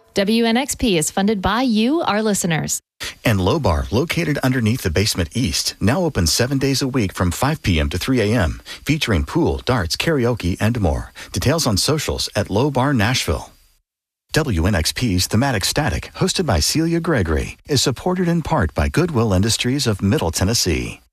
WNXP is funded by you, our listeners. And Low Bar, located underneath the Basement East, now open 7 days a week from 5 p.m. to 3 a.m., featuring pool, darts, karaoke, and more. Details on socials at Low Bar Nashville. WNXP's Thematic Static, hosted by Celia Gregory, is supported in part by Goodwill Industries of Middle Tennessee.